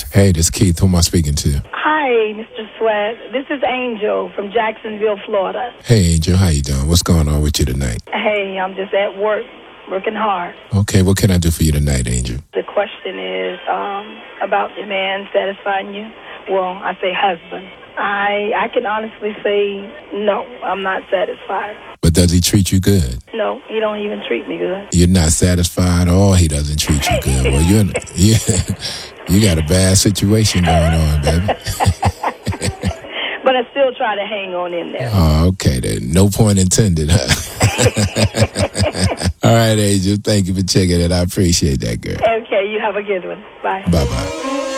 Hey, this is Keith. Who am I speaking to? Hi, Mr. Sweat. This is Angel from Jacksonville, Florida. Hey, Angel. How you doing? What's going on with you tonight? Hey, I'm just at work, working hard. Okay, what can I do for you tonight, Angel? The question is about the man satisfying you. Well, I say husband. I can honestly say no, I'm not satisfied. But does he treat you good? No, he don't even treat me good. You're not satisfied, or he doesn't treat you good. Well, you got a bad situation going on, baby. But I still try to hang on in there. Oh, okay then. No point intended, huh? All right, Angel. Thank you for checking it. I appreciate that, girl. Okay, you have a good one. Bye. Bye-bye.